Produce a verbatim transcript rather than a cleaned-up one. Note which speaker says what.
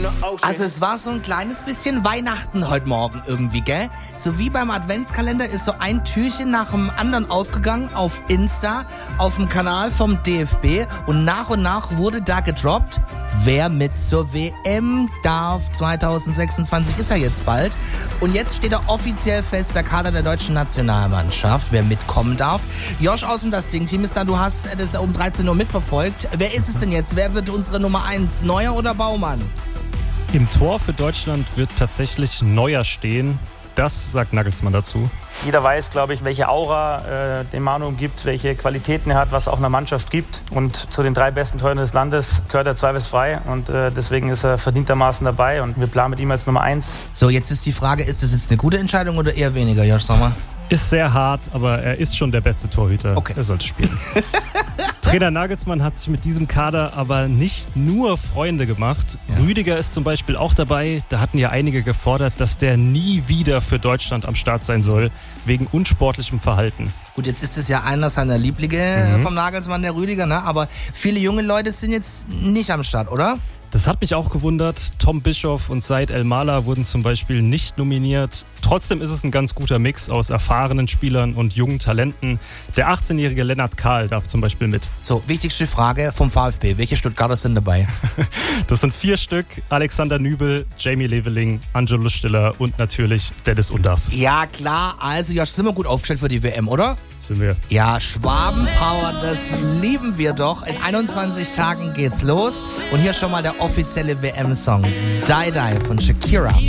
Speaker 1: Also es war so ein kleines bisschen Weihnachten heute Morgen irgendwie, gell? So wie beim Adventskalender ist so ein Türchen nach dem anderen aufgegangen auf Insta, auf dem Kanal vom D F B und nach und nach wurde da gedroppt, wer mit zur W M darf. zwanzig sechsundzwanzig ist ja jetzt bald. Und jetzt steht da offiziell fest, der Kader der deutschen Nationalmannschaft, wer mitkommen darf. Josh aus dem Das Ding-Team ist da, du hast das um dreizehn Uhr mitverfolgt. Wer ist es denn jetzt? Wer wird unsere Nummer eins? Neuer oder Baumann?
Speaker 2: Im Tor für Deutschland wird tatsächlich Neuer stehen. Das sagt Nagelsmann dazu.
Speaker 3: Jeder weiß, glaube ich, welche Aura äh, den Manu gibt, welche Qualitäten er hat, was auch eine Mannschaft gibt. Und zu den drei besten Torhütern des Landes gehört er zweifelsfrei. Und äh, deswegen ist er verdientermaßen dabei. Und wir planen mit ihm als Nummer eins.
Speaker 1: So, jetzt ist die Frage, ist das jetzt eine gute Entscheidung oder eher weniger, Josh Sommer?
Speaker 2: Ist sehr hart, aber er ist schon der beste Torhüter.
Speaker 1: Okay.
Speaker 2: Er sollte spielen. Trainer Nagelsmann hat sich mit diesem Kader aber nicht nur Freunde gemacht. Ja. Rüdiger ist zum Beispiel auch dabei. Da hatten ja einige gefordert, dass der nie wieder für Deutschland am Start sein soll, wegen unsportlichem Verhalten.
Speaker 1: Gut, jetzt ist es ja einer seiner Lieblinge
Speaker 2: Mhm.
Speaker 1: vom Nagelsmann, der Rüdiger, ne? Aber viele junge Leute sind jetzt nicht am Start, oder?
Speaker 2: Das hat mich auch gewundert. Tom Bischoff und Said El-Mala wurden zum Beispiel nicht nominiert. Trotzdem ist es ein ganz guter Mix aus erfahrenen Spielern und jungen Talenten. Der achtzehnjährige Lennart Kahl darf zum Beispiel mit.
Speaker 1: So, wichtigste Frage vom VfB. Welche Stuttgarter sind dabei?
Speaker 2: Das sind vier Stück. Alexander Nübel, Jamie Leveling, Angelo Stiller und natürlich Dennis Undaff.
Speaker 1: Ja, klar. Also, Josh, sind wir gut aufgestellt für die W M, oder?
Speaker 2: Sind wir.
Speaker 1: Ja, Schwabenpower, das lieben wir doch. In einundzwanzig Tagen geht's los. Und hier schon mal der offizielle W M-Song. Die Die von Shakira.